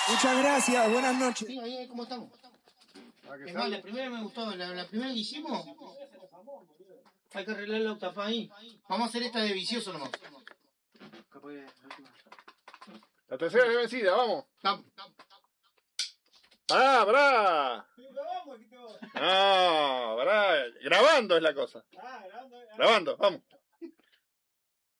Muchas gracias, buenas noches. Sí, ahí, ¿cómo estamos? Es más, la primera me gustó, la primera que hicimos. Hay que arreglar la octava ahí. Vamos a hacer esta de vicioso nomás. La tercera es vencida, vamos. Vamos. ¡Pará! No, pará. Grabando es la cosa. Grabando, vamos.